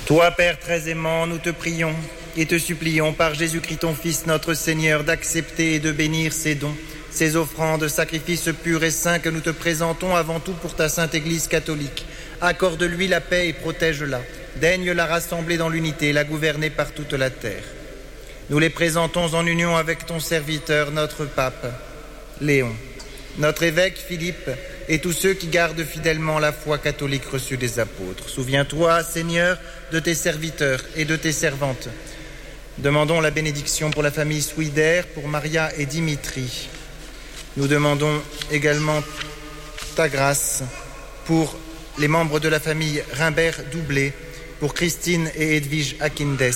Toi, Père très aimant, nous te prions et te supplions par Jésus-Christ ton Fils, notre Seigneur, d'accepter et de bénir ces dons, ces offrandes, sacrifices purs et saints que nous te présentons avant tout pour ta Sainte Église catholique. Accorde-lui la paix et protège-la. Daigne la rassembler dans l'unité et la gouverner par toute la terre. Nous les présentons en union avec ton serviteur, notre pape, Léon, notre évêque Philippe et tous ceux qui gardent fidèlement la foi catholique reçue des apôtres. Souviens-toi, Seigneur, de tes serviteurs et de tes servantes. Demandons la bénédiction pour la famille Swider, pour Maria et Dimitri. Nous demandons également ta grâce pour les membres de la famille Rimbert-Doublé, pour Christine et Edwige Akindes,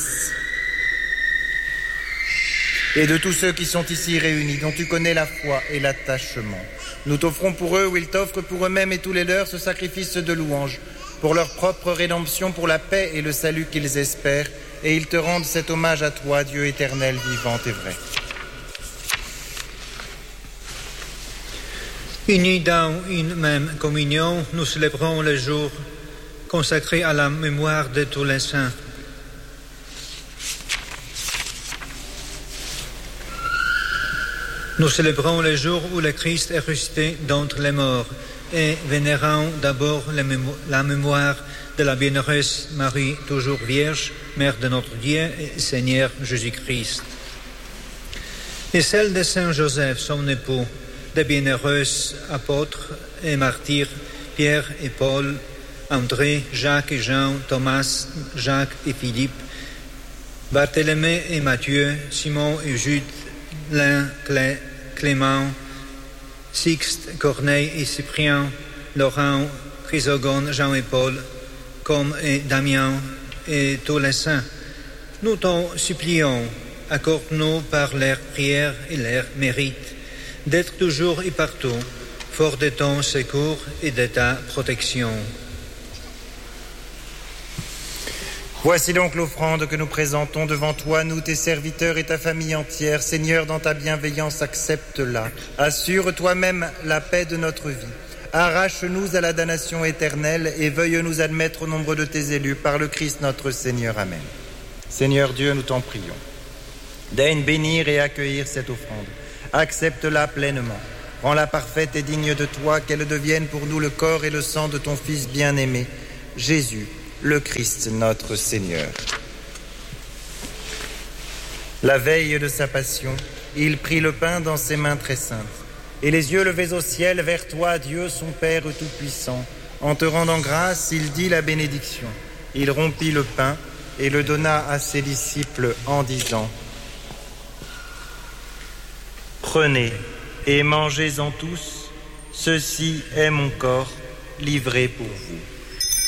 et de tous ceux qui sont ici réunis, dont tu connais la foi et l'attachement. Nous t'offrons pour eux, ou ils t'offrent pour eux-mêmes et tous les leurs, ce sacrifice de louange, pour leur propre rédemption, pour la paix et le salut qu'ils espèrent, et ils te rendent cet hommage à toi, Dieu éternel, vivant et vrai. Unis dans une même communion, nous célébrons le jour consacré à la mémoire de tous les saints. Nous célébrons le jour où le Christ est ressuscité d'entre les morts et vénérons d'abord la mémoire de la bienheureuse Marie, toujours vierge, Mère de notre Dieu et Seigneur Jésus-Christ. Et celle de Saint Joseph, son époux, des bienheureux apôtres et martyrs, Pierre et Paul, André, Jacques et Jean, Thomas, Jacques et Philippe, Barthélemy et Matthieu, Simon et Jude, Lin, Clément, Sixte, Corneille et Cyprien, Laurent, Chrysogone, Jean et Paul, Com et Damien et tous les saints. Nous t'en supplions, accorde-nous par leurs prières et leurs mérites d'être toujours et partout fort de ton secours et de ta protection. Voici donc l'offrande que nous présentons devant toi, nous, tes serviteurs et ta famille entière. Seigneur, dans ta bienveillance, accepte-la. Assure toi-même la paix de notre vie. Arrache-nous à la damnation éternelle et veuille nous admettre au nombre de tes élus par le Christ notre Seigneur. Amen. Seigneur Dieu, nous t'en prions. Daigne bénir et accueillir cette offrande. Accepte-la pleinement. Rends-la parfaite et digne de toi, qu'elle devienne pour nous le corps et le sang de ton Fils bien-aimé, Jésus, le Christ notre Seigneur. La veille de sa passion, il prit le pain dans ses mains très saintes, et les yeux levés au ciel vers toi, Dieu son Père tout-puissant, en te rendant grâce, il dit la bénédiction. Il rompit le pain et le donna à ses disciples en disant : Prenez et mangez-en tous, ceci est mon corps livré pour vous.